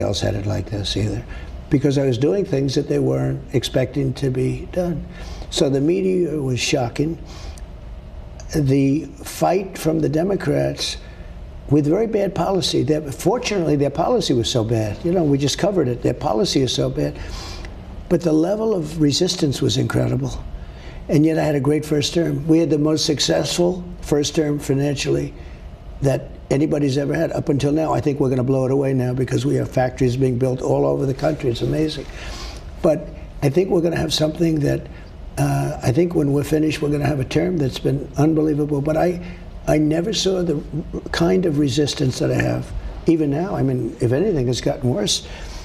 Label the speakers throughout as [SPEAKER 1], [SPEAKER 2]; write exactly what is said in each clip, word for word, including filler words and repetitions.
[SPEAKER 1] else had it like this either, because I was doing things that they weren't expecting to be done. So the media was shocking. The fight from the Democrats with very bad policy. Their, fortunately, their policy was so bad. You know, we just covered it. Their policy is so bad. But the level of resistance was incredible. And yet I had a great first term. We had the most successful first term financially that anybody's ever had up until now. I think we're going to blow it away now because we have factories being built all over the country. It's amazing. But I think we're going to have something that, uh, I think when we're finished, we're going to have a term that's been unbelievable. But I, I never saw the kind of resistance that I have, even now. I mean, if anything, it's gotten worse.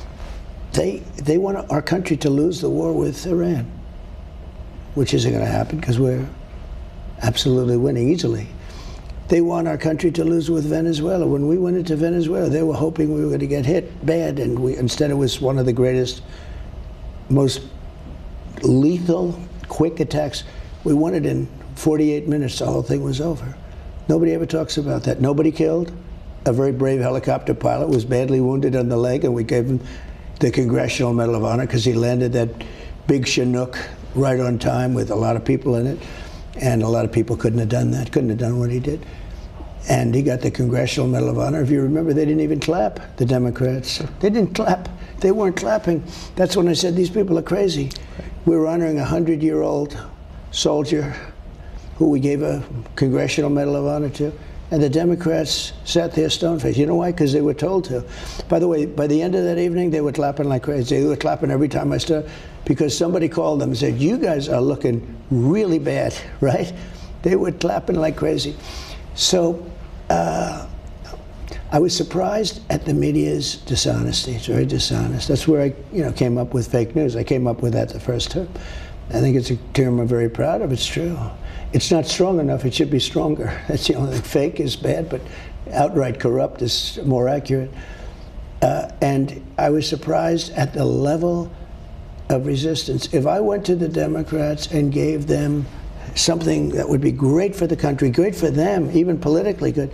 [SPEAKER 1] They, they want our country to lose the war with Iran, which isn't going to happen because we're absolutely winning easily. They want our country to lose with Venezuela. When we went into Venezuela, they were hoping we were going to get hit bad, and we, instead it was one of the greatest, most lethal, quick attacks. We won it in forty-eight minutes. The whole thing was over. Nobody ever talks about that. Nobody killed. A very brave helicopter pilot was badly wounded on the leg, and we gave him the Congressional Medal of Honor because he landed that big Chinook right on time with a lot of people in it. And a lot of people couldn't have done that, couldn't have done what he did. And he got the Congressional Medal of Honor. If you remember, they didn't even clap, the Democrats. They didn't clap. They weren't clapping. That's when I said, these people are crazy. We were honoring a hundred-year-old soldier who we gave a Congressional Medal of Honor to, and the Democrats sat there stone-faced. You know why? Because they were told to. By the way, by the end of that evening, they were clapping like crazy. They were clapping every time I stood, because somebody called them and said, you guys are looking really bad, right? They were clapping like crazy. So uh, I was surprised at the media's dishonesty. It's very dishonest. That's where I you know, came up with fake news. I came up with that the first term. I think it's a term I'm very proud of. It's true. It's not strong enough. It should be stronger. That's the only thing. Fake is bad, but outright corrupt is more accurate. Uh, and I was surprised at the level of resistance. If I went to the Democrats and gave them something that would be great for the country, great for them, even politically good,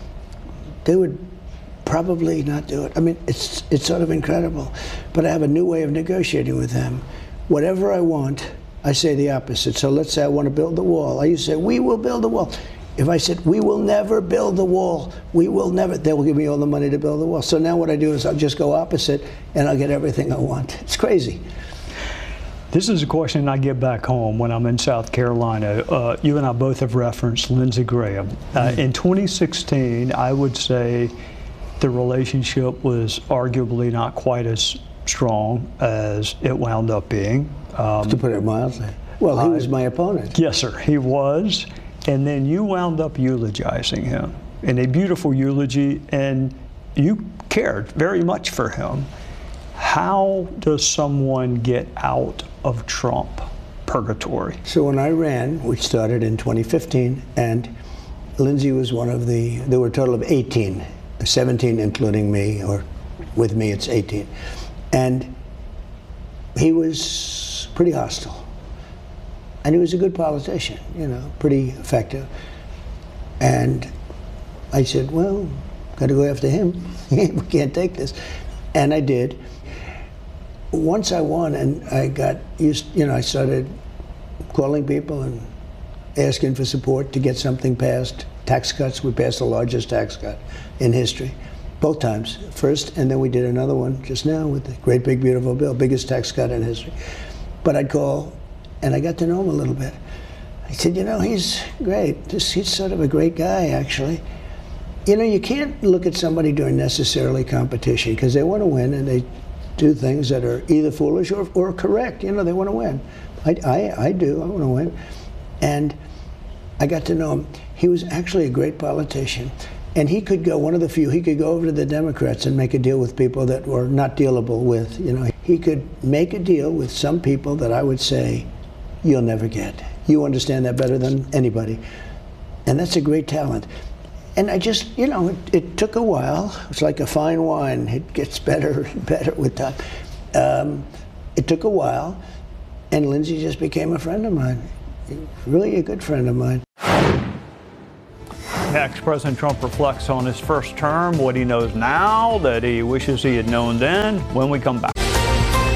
[SPEAKER 1] they would probably not do it. I mean, it's, it's sort of incredible. But I have a new way of negotiating with them. Whatever I want, I say the opposite. So let's say I want to build the wall. I used to say, we will build the wall. If I said, we will never build the wall, we will never, they will give me all the money to build the wall. So now what I do is I'll just go opposite and I'll get everything I want. It's crazy.
[SPEAKER 2] This is a question I get back home when I'm in South Carolina. Uh, you and I both have referenced Lindsey Graham. Uh, mm-hmm. In twenty sixteen, I would say the relationship was arguably not quite as strong as it wound up being. Um,
[SPEAKER 1] to put it mildly. Well, he was my opponent.
[SPEAKER 2] Yes, sir, he was. And then you wound up eulogizing him in a beautiful eulogy, and you cared very much for him. How does someone get out of Trump purgatory?
[SPEAKER 1] So when I ran, which started in twenty fifteen, and Lindsey was one of the, there were a total of eighteen, seventeen including me, or with me it's eighteen. And he was pretty hostile. And he was a good politician, you know, pretty effective. And I said, well, got to go after him. We can't take this. And I did. Once I won and I got used, you know, I started calling people and asking for support to get something passed. Tax cuts, we passed the largest tax cut in history. Both times, first, and then we did another one just now with the great big beautiful bill, biggest tax cut in history. But I'd call, and I got to know him a little bit. I said, you know, he's great. Just, he's sort of a great guy, actually. You know, you can't look at somebody doing necessarily competition because they want to win and they do things that are either foolish or, or correct. You know, they want to win. I, I, I do, I want to win. And I got to know him. He was actually a great politician. And he could go, one of the few, he could go over to the Democrats and make a deal with people that were not dealable with. You know, he could make a deal with some people that I would say, you'll never get. You understand that better than anybody. And that's a great talent. And I just, you know, it, it took a while. It's like a fine wine. It gets better and better with time. Um, it took a while, and Lindsey just became a friend of mine. Really a good friend of mine.
[SPEAKER 2] Next, President Trump reflects on his first term, what he knows now that he wishes he had known then, when we come back.